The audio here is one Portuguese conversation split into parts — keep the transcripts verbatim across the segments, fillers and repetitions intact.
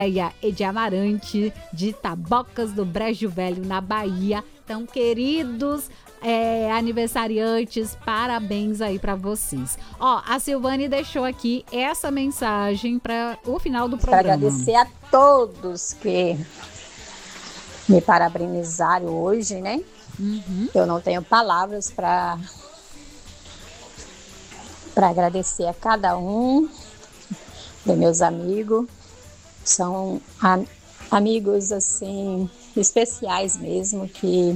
e de Amarante, de Tabocas do Brejo Velho, na Bahia. Então, queridos é, aniversariantes, parabéns aí para vocês. Ó, a Silvane deixou aqui essa mensagem para o final do programa. Para agradecer a todos que me parabenizaram hoje, né? Uhum. Eu não tenho palavras para para agradecer a cada um dos meus amigos. São a, amigos, assim, especiais mesmo, que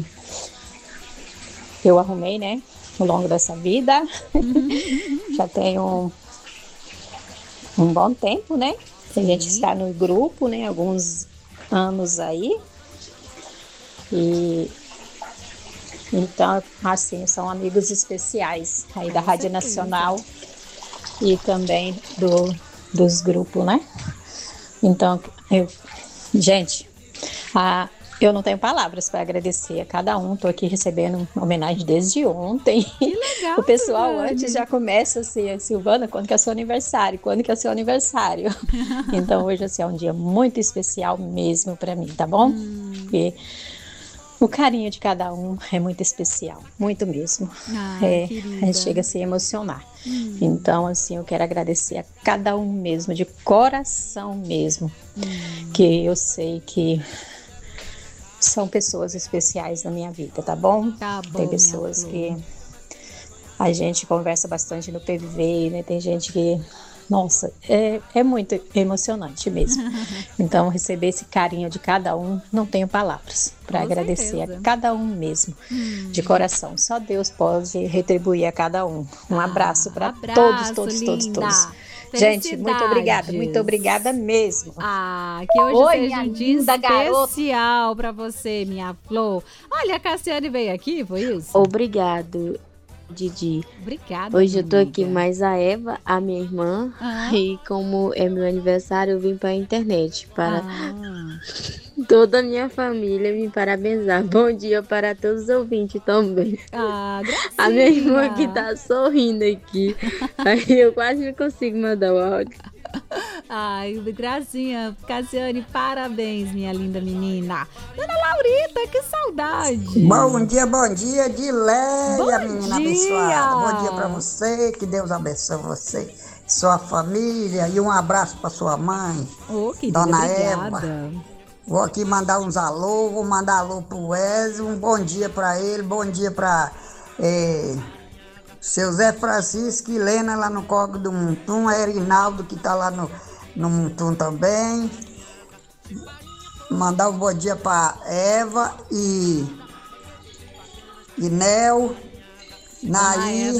eu arrumei, né, ao longo dessa vida. Já tenho um, um bom tempo, né? A gente está no grupo, né, alguns anos aí. E então, assim, são amigos especiais aí da Rádio Nacional e também do, dos grupos, né? Então, eu, gente, a, eu não tenho palavras para agradecer a cada um. Estou aqui recebendo homenagem desde ontem. Que legal, o pessoal Silvane. Antes já começa assim, Silvana, quando que é seu aniversário? Quando que é seu aniversário? Então, hoje assim, é um dia muito especial mesmo para mim, tá bom? Hum. Porque o carinho de cada um é muito especial, muito mesmo. Ai, é, querida. a gente chega a se emocionar. Hum. Então, assim, eu quero agradecer a cada um mesmo, de coração mesmo, hum. que eu sei que são pessoas especiais na minha vida, tá bom? Tá bom. Tem pessoas que a gente conversa bastante no P V V, né? Tem gente que, nossa, é, é muito emocionante mesmo. Então, receber esse carinho de cada um, não tenho palavras para agradecer certeza. a cada um mesmo, hum. de coração. Só Deus pode retribuir a cada um. Um ah, abraço para abraço, todos, todos, linda. todos, todos. Gente, muito obrigada, muito obrigada mesmo. Ah, que hoje Oi, seja um dia especial para você, minha flor. Olha, a Cassiane veio aqui, foi isso? Obrigado, Didi. Obrigada. Hoje eu tô amiga. aqui mais a Eva, a minha irmã, ah. e como é meu aniversário, eu vim pra internet para ah. toda a minha família me parabenizar. Bom dia para todos os ouvintes também. Ah, gracinha. A minha irmã que tá sorrindo aqui, aí eu quase não consigo mandar o áudio. Ai, gracinha. Cassiane, parabéns, minha linda menina. Dona Laurita, que saudade. Bom dia, bom dia, Dileia, bom menina dia. abençoada. Bom dia pra você, que Deus abençoe você, sua família, e um abraço pra sua mãe, oh, querida, Dona obrigada. Eva. Vou aqui mandar uns alô, vou mandar alô pro Wesley, um bom dia pra ele, bom dia pra é, seu Zé Francisco e Helena lá no Córrego do Muntum, a Erinaldo que tá lá no, no Muntum também. Mandar um bom dia pra Eva e, e Nel, Nair.